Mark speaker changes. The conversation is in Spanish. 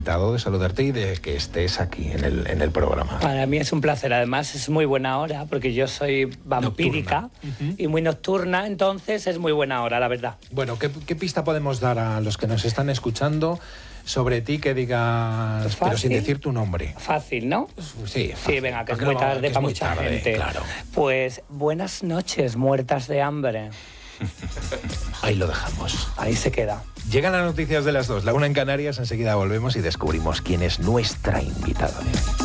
Speaker 1: De saludarte y de que estés aquí en el programa.
Speaker 2: Para mí es un placer, además es muy buena hora porque yo soy vampírica y muy nocturna, entonces es muy buena hora, la verdad.
Speaker 1: Bueno, ¿qué pista podemos dar a los que nos están escuchando sobre ti que digas, pues pero sin decir tu nombre?
Speaker 2: Fácil, ¿no?
Speaker 1: Sí, fácil.
Speaker 2: Sí, venga, que es muy tarde para mucha gente.
Speaker 1: Claro.
Speaker 2: Pues buenas noches, muertas de hambre.
Speaker 1: Ahí lo dejamos.
Speaker 2: Ahí se queda.
Speaker 1: Llegan las noticias de las 2, la 1 en Canarias, enseguida volvemos y descubrimos quién es nuestra invitada de hoy.